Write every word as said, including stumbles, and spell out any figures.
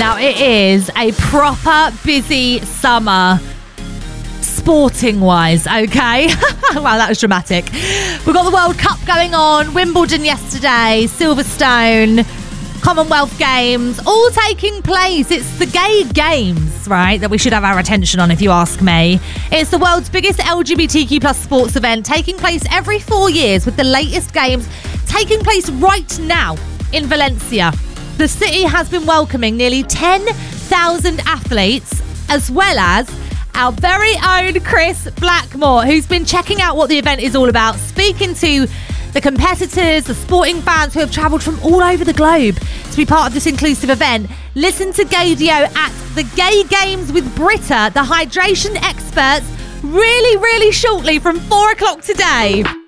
Now, it is a proper busy summer, sporting-wise, okay? Wow, that was dramatic. We've got the World Cup going on, Wimbledon yesterday, Silverstone, Commonwealth Games, all taking place. It's the gay games, right, that we should have our attention on, if you ask me. It's the world's biggest L G B T Q plus sports event, taking place every four years, with the latest games taking place right now in Valencia. The city has been welcoming nearly ten thousand athletes, as well as our very own Chris Blackmore, who's been checking out what the event is all about, speaking to the competitors, the sporting fans who have travelled from all over the globe to be part of this inclusive event. Listen to Gaydio at the Gay Games with Britta, the hydration experts, really, really shortly from four o'clock today.